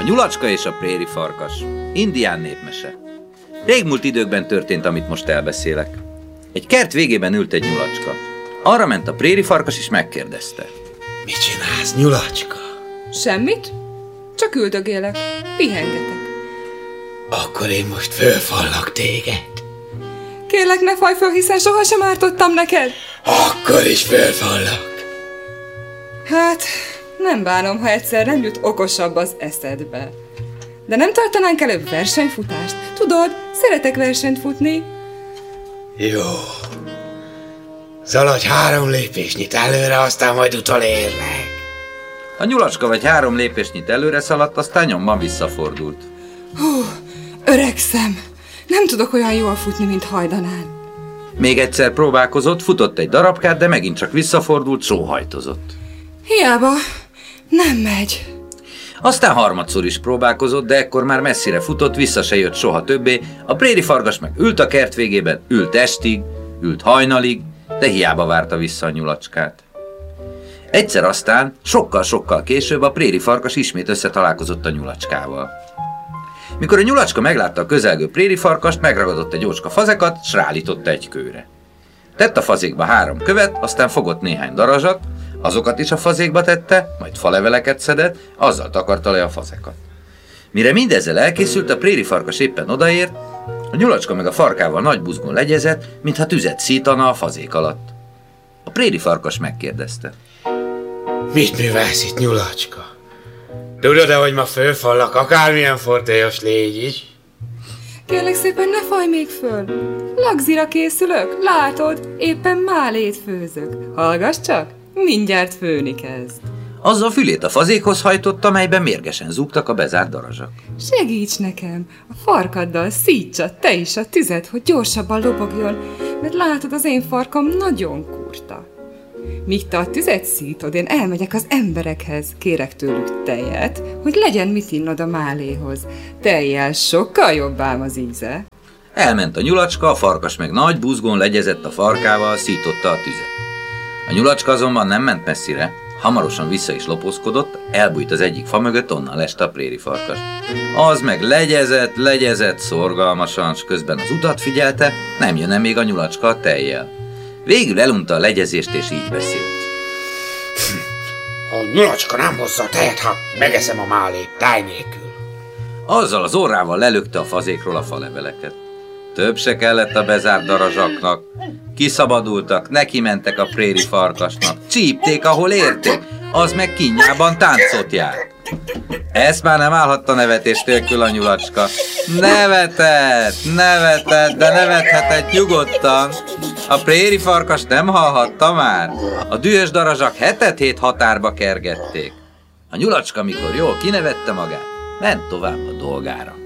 nyulacska és a préri farkas. Indián népmese. Régmúlt időkben történt, amit most elbeszélek. Egy kert végében ült egy nyulacska. Arra ment a préri farkas és megkérdezte. Mit csinálsz, nyulacska? Semmit, csak üldögélek, pihengetek. Akkor én most fölfallak téged. Kérlek, ne fajj föl, hiszen sohasem ártottam neked. Akkor is fölfallak. Hát, nem bánom, ha egyszer nem jut okosabb az eszedbe. De nem tartanánk előbb versenyfutást? Tudod, szeretek versenyt futni. Jó. Szaladj 3 lépésnyit előre, aztán majd utolérlek. A nyulacska vagy 3 lépésnyit előre szaladt, aztán nyomban visszafordult. Öregszem. Nem tudok olyan jól futni, mint hajdanán. Még egyszer próbálkozott, futott egy darabkát, de megint csak visszafordult, sóhajtozott. Hiába, nem megy. Aztán harmadszor is próbálkozott, de ekkor már messzire futott, vissza se jött soha többé. A préri farkas meg ült a kert végében, ült estig, ült hajnalig, de hiába várta vissza a nyulacskát. Egyszer aztán, sokkal-sokkal később a préri farkas ismét összetalálkozott a nyulacskával. Mikor a nyulacska meglátta a közelgő préri farkast, megragadott egy jócska fazekat, s ráállította egy kőre. Tett a fazékba 3 követ, aztán fogott néhány darazsat, azokat is a fazékba tette, majd faleveleket szedett, azzal takarta le a fazekat. Mire mindezzel elkészült, a préri farkas éppen odaért, a nyulacska meg a farkával nagy buzgón legyezett, mintha tüzet szítana a fazék alatt. A préri farkas megkérdezte. Mit művelsz itt, nyulacska? Tudod-e, hogy ma fölfallak, akármilyen fortélyos légy is? Kérlek szépen, ne fajj még föl. Lagzira készülök, látod, éppen málét főzök. Hallgass csak, mindjárt főni kezd. Azzal fülét a fazékhoz hajtotta, melyben mérgesen zúgtak a bezárt darazsak. Segíts nekem, a farkaddal szítsa te is a tüzet, hogy gyorsabban lobogjon, mert látod, az én farkam nagyon kurta. Míg te a tüzet szítod, én elmegyek az emberekhez, kérek tőlük tejet, hogy legyen mit innod a máléhoz. Tejjel sokkal jobb ám az íze. Elment a nyulacska, a farkas meg nagy buzgón legyezett a farkával, szította a tüzet. A nyulacska azonban nem ment messzire, hamarosan vissza is lopózkodott, elbújt az egyik fa mögött, onnan leste a préri farkas. Az meg legyezett szorgalmasan, s közben az utat figyelte, nem jön-e még a nyulacska a tejjel. Végül elunta a legyezést, és így beszélt. A nyulacska nem hozza a tejet, ha megeszem a málét, táj nélkül. Azzal az orrával lelökte a fazékról a faleveleket. Több se kellett a bezárt darazsaknak. Kiszabadultak, neki mentek a préri farkasnak. Csípték, ahol érték, az meg kínjában táncot járt. Ezt már nem állhatta nevetés nélkül a nyulacska. Nevetett, de nevethetett nyugodtan. A préri farkas nem hallhatta már. A dühös darazsak hetet határba kergették. A nyulacska, mikor jól kinevette magát, ment tovább a dolgára.